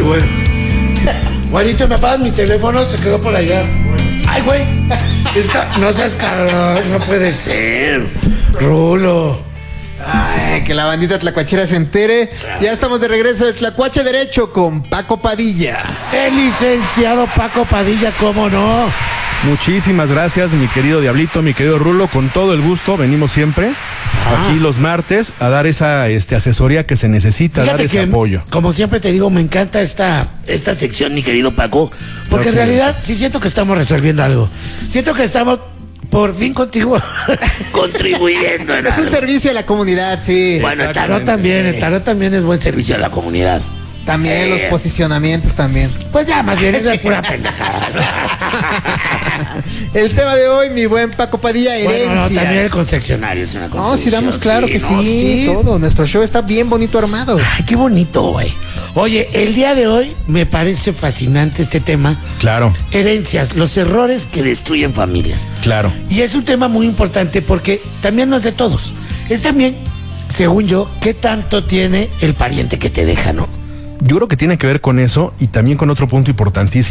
bueno. Juanito, ¿me pagas mi teléfono? Se quedó por allá. Ay, güey. No seas cabrón, no puede ser. Rulo. Ay, que la bandita tlacuachera se entere. Ya estamos de regreso de Tlacuache Derecho con Paco Padilla. El licenciado Paco Padilla, ¿cómo no? Muchísimas gracias, mi querido Diablito, mi querido Rulo, con todo el gusto, venimos siempre aquí los martes a dar esa asesoría que se necesita, Fíjate dar ese que, apoyo. como siempre te digo, me encanta esta sección, mi querido Paco, porque en realidad sí siento que estamos resolviendo algo. Siento que estamos por fin contigo contribuyendo en Es un algo. servicio a la comunidad, sí. Bueno, el tarot también es buen servicio a la comunidad. También los posicionamientos también. Pues ya, más bien, esa es pura pendejada. El tema de hoy, mi buen Paco Padilla, herencias. Bueno, no, también el concesionario es una No, contribución. sí damos claro que no, sí, todo. Nuestro show está bien bonito armado. Ay, qué bonito, güey. Oye, el día de hoy me parece fascinante este tema. Claro, Herencias, los errores que destruyen familias. claro. Y es un tema muy importante porque también no es de todos. Es también, según yo, qué tanto tiene el pariente que te deja, ¿no? Yo creo que tiene que ver con eso y también con otro punto importantísimo.